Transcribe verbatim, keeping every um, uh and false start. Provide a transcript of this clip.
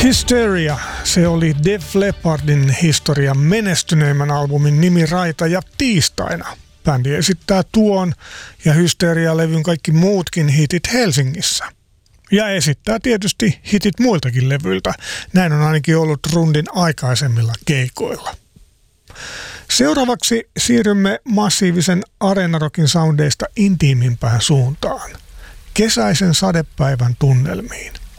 Hysteria, se oli Def Leppardin historian menestyneimmän albumin nimi Raita ja tiistaina. Bändi esittää tuon ja Hysteria-levyn kaikki muutkin hitit Helsingissä. Ja esittää tietysti hitit muiltakin levyiltä. Näin on ainakin ollut Rundin aikaisemmilla keikoilla. Seuraavaksi siirrymme massiivisen areenarokin soundeista intiimimpään suuntaan. Kesäisen sadepäivän tunnelmiin.